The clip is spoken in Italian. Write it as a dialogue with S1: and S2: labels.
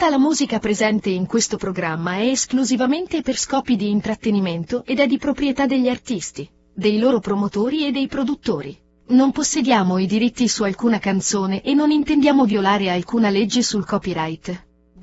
S1: Tutta la musica presente in questo programma è esclusivamente per scopi di intrattenimento ed è di proprietà degli artisti, dei loro promotori e dei produttori. Non possediamo i diritti su alcuna canzone e non intendiamo violare alcuna legge sul copyright.